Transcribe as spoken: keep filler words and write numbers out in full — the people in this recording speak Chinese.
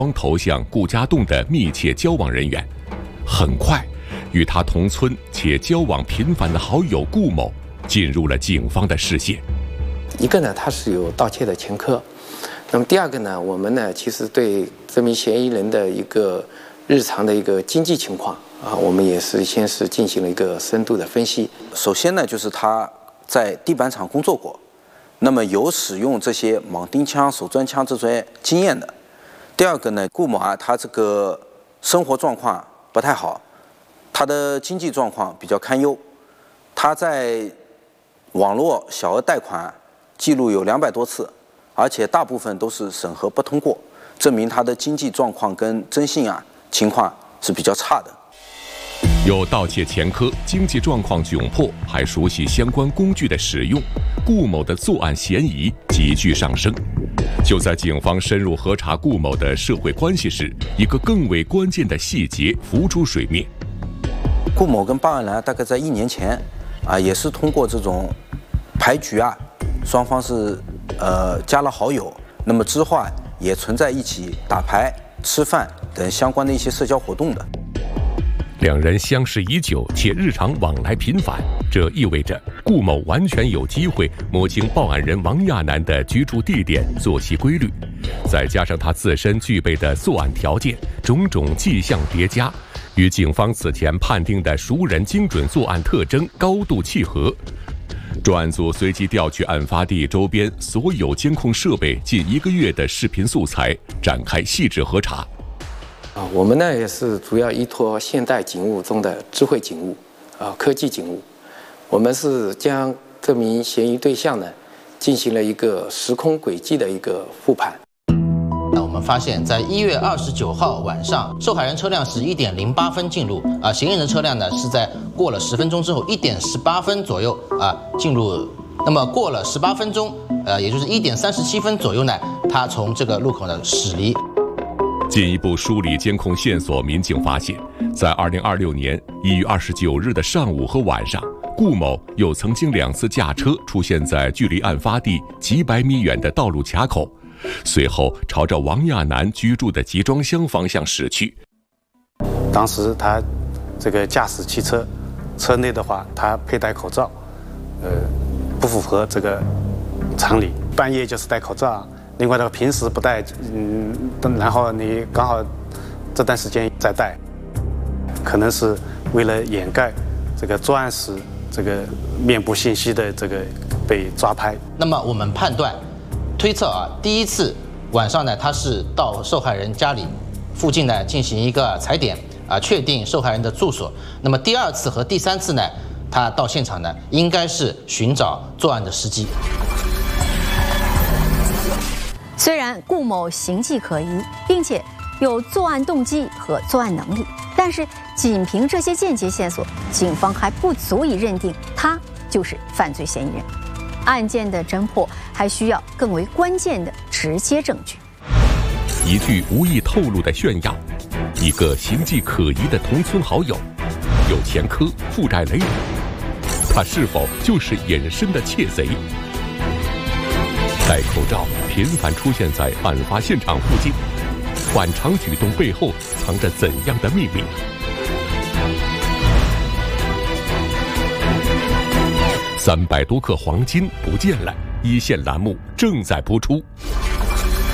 方投向顾家栋的密切交往人员。很快，与他同村且交往频繁的好友顾某进入了警方的视线。 一个呢，他是有盗窃的前科。那么第二个呢，我们呢其实对这名嫌疑人的一个日常的一个经济情况啊，我们也是先是进行了一个深度的分析。 首先呢，就是他在地板厂工作过，那么有使用这些铆钉枪、手钻枪这些经验的。第二个呢，顾某啊，他这个生活状况不太好，他的经济状况比较堪忧，他在网络小额贷款记录有两百多次。而且大部分都是审核不通过，证明他的经济状况跟征信啊情况是比较差的。 有盗窃前科，经济状况窘迫，还熟悉相关工具的使用，顾某的作案嫌疑急剧上升。就在警方深入核查顾某的社会关系时，一个更为关键的细节浮出水面。 顾某跟巴尔兰大概在一年前啊，也是通过这种牌局啊，双方是。呃，加了好友，那么之后啊，也存在一起打牌、吃饭等相关的一些社交活动的。 两人相识已久，且日常往来频繁，这意味着顾某完全有机会摸清报案人王亚楠的居住地点、作息规律，再加上他自身具备的作案条件，种种迹象叠加，与警方此前判定的熟人精准作案特征高度契合。专案组随即调取案发地周边所有监控设备近一个月的视频素材，展开细致核查。 啊，我们呢也是主要依托现代警务中的智慧警务，啊，科技警务，我们是将这名嫌疑对象呢进行了一个时空轨迹的一个复盘。 那我们发现，在一月二十九号晚上，受害人车辆是一点零八分进入，啊，嫌疑人车辆呢是在过了十分钟之后一点十八分左右啊进入，那么过了十八分钟，呃，也就是一点三十七分左右呢，他从这个路口呢驶离。 进一步梳理监控线索，民警发现，在二零二六年一月二十九日的上午和晚上，顾某又曾经两次驾车出现在距离案发地几百米远的道路卡口。随后朝着王亚楠居住的集装箱方向驶去。 当时他这个驾驶汽车，车内的话他佩戴口罩，呃，不符合这个常理。半夜就是戴口罩，另外的平时不戴，嗯，然后你刚好这段时间再戴，可能是为了掩盖这个作案时这个面部信息的这个被抓拍。 那么我们判断。推测啊，第一次晚上呢，他是到受害人家里附近呢进行一个踩点啊，确定受害人的住所。那么第二次和第三次呢，他到现场呢，应该是寻找作案的时机。 虽然顾某形迹可疑，并且有作案动机和作案能力，但是仅凭这些间接线索，警方还不足以认定他就是犯罪嫌疑人。案件的侦破还需要更为关键的直接证据。 一句无意透露的炫耀，一个形迹可疑的同村好友，有前科，负债累累，他是否就是隐身的窃贼？戴口罩频繁出现在案发现场附近，反常举动背后藏着怎样的秘密？三百多克黄金不见了，一线栏目正在播出。